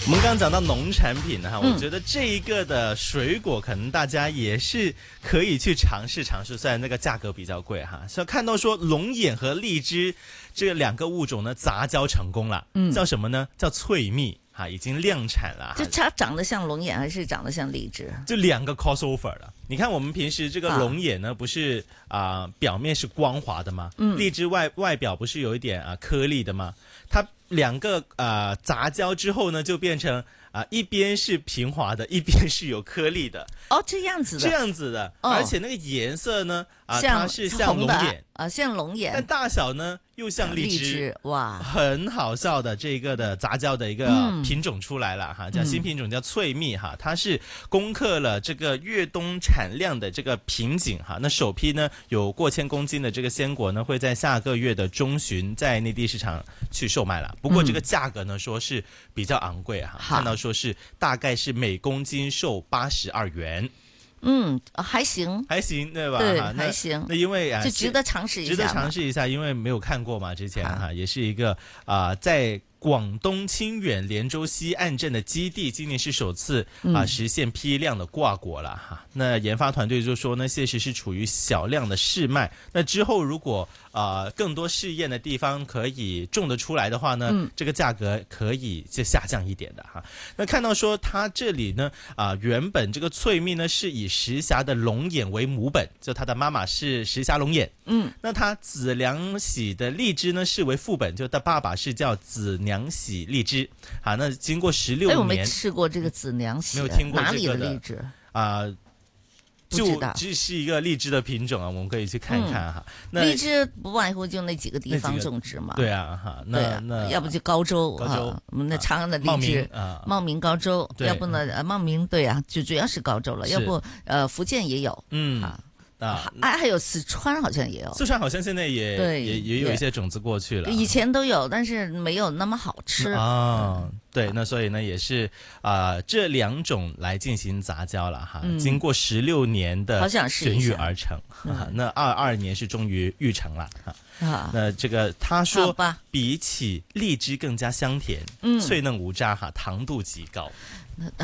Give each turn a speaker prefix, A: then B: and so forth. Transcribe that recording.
A: 我们刚刚讲到农产品哈，我觉得这一个的水果可能大家也是可以去尝试尝试，虽然那个价格比较贵哈。是看到说龙眼和荔枝这两个物种呢杂交成功了，叫什么呢？叫翠蜜。已经量产了。
B: 就它长得像龙眼还是长得像荔枝？
A: 就两个 crossover 了。你看我们平时这个龙眼呢，不是表面是光滑的吗？荔枝外表不是有一点颗粒的吗？它两个杂交之后呢，就变成一边是平滑的，一边是有颗粒的。
B: 哦，这样子的，
A: 这样子的，而且那个颜色呢，它是像龙眼
B: 像龙眼，
A: 但大小呢又像荔枝，
B: 哇，
A: 很好笑的这个的杂交的一个品种出来了哈，叫新品种叫翠蜜哈，它是攻克了这个越冬产量的这个瓶颈哈。那首批呢有过千公斤的这个鲜果呢，会在下个月的中旬在内地市场去售卖了。不过这个价格呢说是比较昂贵哈，看到说是大概是每公斤售82元。
B: 还行，
A: 还行，对吧？
B: 对，还行。
A: 那因为
B: 就值得尝试一下，
A: 值得尝试一下，因为没有看过嘛，之前也是一个在广东清远连州西岸镇的基地，今年是首次实现批量的挂果了哈。那研发团队就说呢，现时是处于小量的试卖，那之后如果更多试验的地方可以种得出来的话呢，这个价格可以就下降一点的哈。那看到说它这里呢原本这个翠蜜呢是以石峡的龙眼为母本，就它的妈妈是石峡龙眼，那它子良喜的荔枝呢是为副本，就它爸爸是叫子良喜荔枝。好，那经过16年，
B: 我没吃过这个子良喜，
A: 没有听过这个的
B: 哪里的荔枝
A: 就只是一个荔枝的品种啊，我们可以去看一看哈。那
B: 荔枝不外乎就那几个地方种植嘛。
A: 对啊，哈，那
B: 要不就高州，我们那长安的荔枝，茂名高州，要不呢茂名对啊，就主要是高州了，要不福建也有，还有四川好像也有，
A: 四川好像现在也有一些种子过去了，
B: 以前都有，但是没有那么好吃
A: 啊。对，那所以呢也是这两种来进行杂交了哈，经过16年的选育而成，那22年是终于育成了哈。那这个他说比起荔枝更加香甜，脆嫩无渣哈，糖度极高。